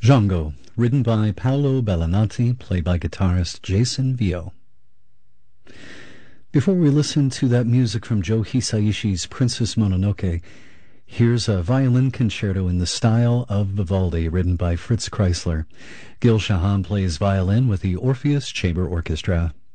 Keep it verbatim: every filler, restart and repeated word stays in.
Django, written by Paolo Bellinati, played by guitarist Jason Vio. Before we listen to that music from Joe Hisaishi's Princess Mononoke, here's a violin concerto in the style of Vivaldi, written by Fritz Kreisler. Gil Shahan plays violin with the Orpheus Chamber Orchestra.